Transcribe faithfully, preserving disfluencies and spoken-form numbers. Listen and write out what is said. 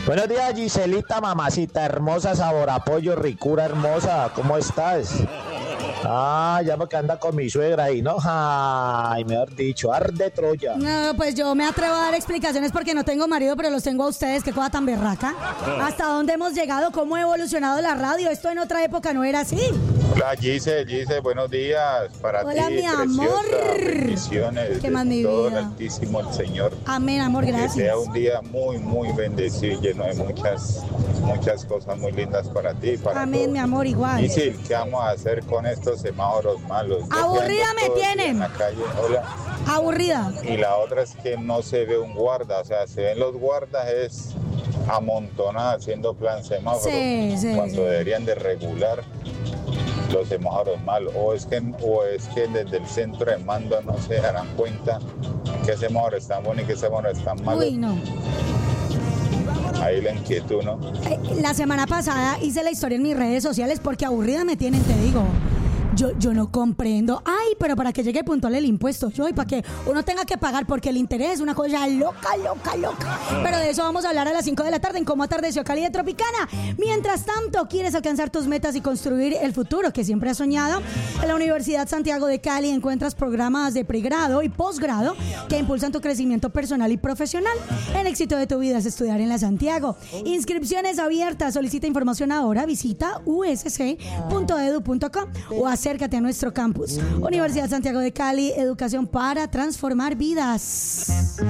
Buenos días, Giselita, mamacita hermosa, sabor a pollo, ricura hermosa. ¿Cómo estás? Ah, ya porque anda con mi suegra ahí, ¿no? Ay, mejor dicho, arde Troya. No, pues yo me atrevo a dar explicaciones porque no tengo marido, pero los tengo a ustedes. Qué cosa tan berraca. ¿Hasta dónde hemos llegado? ¿Cómo ha evolucionado la radio? Esto en otra época no era así. Hola, Gise, Gise, buenos días para Hola, ti. mi amor. Bendiciones. ¿Qué más, mi todo el vida? Altísimo, el Señor. Amén, amor, gracias. Que sea un día muy, muy bendecido, lleno de muchas, muchas cosas muy lindas para ti y para Amén, todos. mi amor, igual. Gise, ¿qué vamos a hacer con estos semáforos malos? Yo Aburrida que ando me todo el día tienen. en la calle, hola. Aburrida. Y la otra es que no se ve un guarda, o sea, se ven los guardas es amontonados haciendo plan semáforo, Sí, sí, cuando sí. deberían de regular los semáforos malos, o es que o es que desde el centro de mando no se darán cuenta qué semáforos están buenos y qué semáforos están malos. Uy, no. Ahí la inquietud, ¿no? Eh, La semana pasada hice la historia en mis redes sociales porque aburrida me tienen, te digo. Yo, yo no comprendo. Ay, pero para que llegue puntual el impuesto, yo, y para que uno tenga que pagar porque el interés es una cosa loca, loca, loca. Pero de eso vamos a hablar a las cinco de la tarde en Cómo Atardeció Cali de Tropicana. Mientras tanto, ¿quieres alcanzar tus metas y construir el futuro que siempre has soñado? En la Universidad Santiago de Cali encuentras programas de pregrado y posgrado que impulsan tu crecimiento personal y profesional. El éxito de tu vida es estudiar en la Santiago. Inscripciones abiertas. Solicita información ahora. Visita u s c punto e d u punto com o acércate a nuestro campus. Universidad Santiago de Cali, educación para transformar vidas.